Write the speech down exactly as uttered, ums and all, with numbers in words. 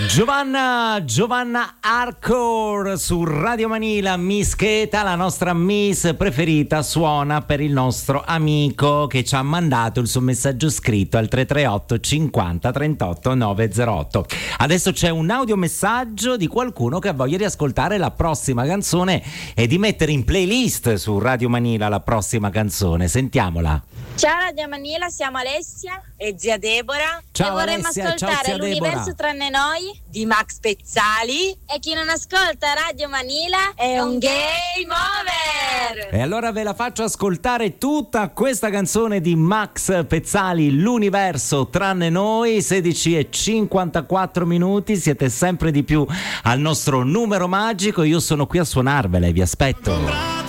Giovanna, Giovanna Hardcore su Radio Manila. Miss Cheta, la nostra Miss preferita, suona per il nostro amico che ci ha mandato il suo messaggio scritto al tre tre otto cinquanta trentotto novecentootto. Adesso c'è un audiomessaggio di qualcuno che ha voglia di ascoltare la prossima canzone e di mettere in playlist su Radio Manila la prossima canzone. Sentiamola. Ciao Radio Manila, siamo Alessia e zia Deborah. Ciao e vorremmo Alessia, ascoltare ciao zia l'universo Deborah. tranne noi di Max Pezzali. E chi non ascolta Radio Manila è un game over. E allora ve la faccio ascoltare tutta questa canzone di Max Pezzali, l'universo tranne noi. Sedici e cinquantaquattro minuti, siete sempre di più al nostro numero magico. Io sono qui a suonarvele, vi aspetto.